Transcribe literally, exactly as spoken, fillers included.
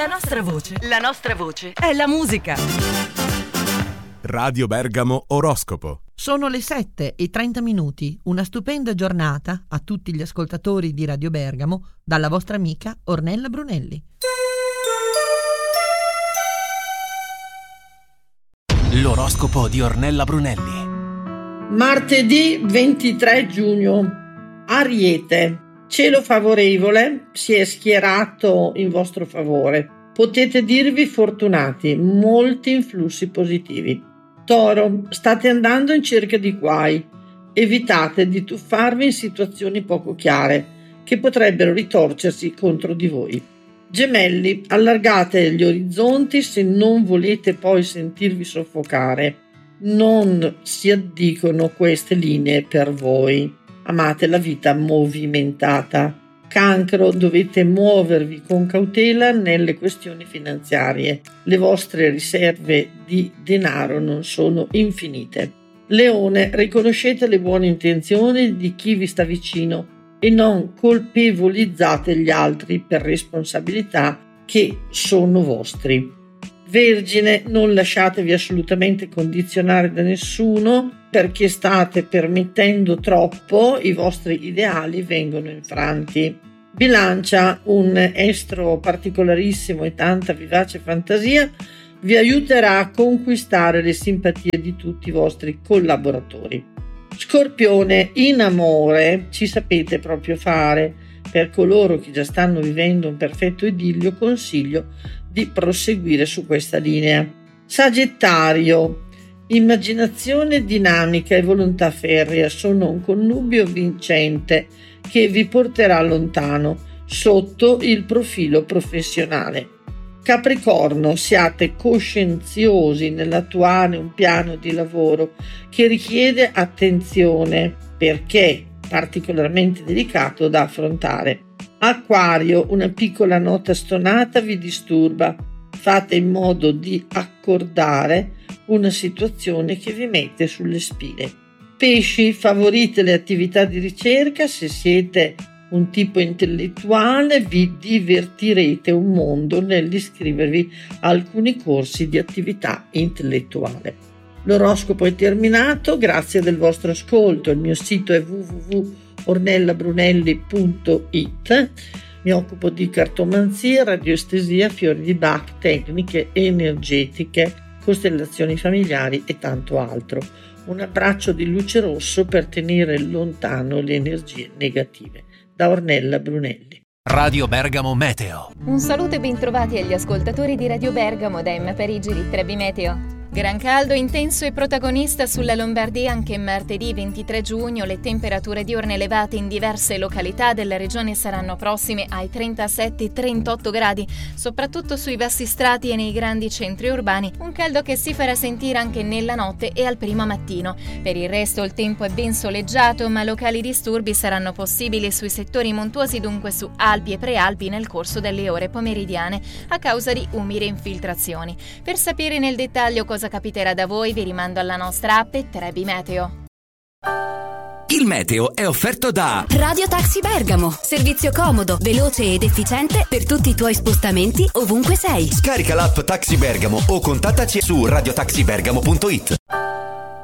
La nostra voce, la nostra voce è la musica. Radio Bergamo Oroscopo. Sono le sette e trenta minuti. Una stupenda giornata a tutti gli ascoltatori di Radio Bergamo dalla vostra amica Ornella Brunelli. L'oroscopo di Ornella Brunelli. Martedì ventitré giugno. Ariete. Cielo favorevole, si è schierato in vostro favore. Potete dirvi fortunati, molti influssi positivi. Toro, state andando in cerca di guai. Evitate di tuffarvi in situazioni poco chiare che potrebbero ritorcersi contro di voi. Gemelli, allargate gli orizzonti se non volete poi sentirvi soffocare. Non si addicono queste linee per voi. Amate la vita movimentata. Cancro, dovete muovervi con cautela nelle questioni finanziarie. Le vostre riserve di denaro non sono infinite. Leone, riconoscete le buone intenzioni di chi vi sta vicino e non colpevolizzate gli altri per responsabilità che sono vostri. Vergine, non lasciatevi assolutamente condizionare da nessuno perché state permettendo troppo, i vostri ideali vengono infranti. Bilancia, un estro particolarissimo e tanta vivace fantasia vi aiuterà a conquistare le simpatie di tutti i vostri collaboratori. Scorpione, in amore ci sapete proprio fare. Per coloro che già stanno vivendo un perfetto idillio consiglio di proseguire su questa linea. Sagittario, immaginazione dinamica e volontà ferrea sono un connubio vincente che vi porterà lontano sotto il profilo professionale. Capricorno, siate coscienziosi nell'attuare un piano di lavoro che richiede attenzione perché particolarmente delicato da affrontare. Acquario, una piccola nota stonata vi disturba. Fate in modo di accordare una situazione che vi mette sulle spine. Pesci, favorite le attività di ricerca. Se siete un tipo intellettuale vi divertirete un mondo nell'iscrivervi a alcuni corsi di attività intellettuale. L'oroscopo è terminato, grazie del vostro ascolto. Il mio sito è w w w punto ornella brunelli punto i t. Mi occupo di cartomanzia, radioestesia, fiori di Bach, tecniche energetiche, costellazioni familiari e tanto altro. Un abbraccio di luce rosso per tenere lontano le energie negative. Da Ornella Brunelli. Radio Bergamo Meteo. Un saluto e bentrovati agli ascoltatori di Radio Bergamo da Emma Parigi di Trebi Meteo. Gran caldo intenso e protagonista sulla Lombardia anche martedì ventitré giugno. Le temperature diurne elevate in diverse località della regione saranno prossime ai trentasette trentotto gradi, soprattutto sui bassi strati e nei grandi centri urbani, un caldo che si farà sentire anche nella notte e al primo mattino. Per il resto il tempo è ben soleggiato, ma locali disturbi saranno possibili sui settori montuosi, dunque su Alpi e Prealpi nel corso delle ore pomeridiane a causa di umide infiltrazioni. Per sapere nel dettaglio cosa capiterà da voi vi rimando alla nostra app Trebi Meteo. Il meteo è offerto da Radio Taxi Bergamo, servizio comodo, veloce ed efficiente per tutti i tuoi spostamenti ovunque sei. Scarica l'app Taxi Bergamo o contattaci su radiotaxibergamo punto it.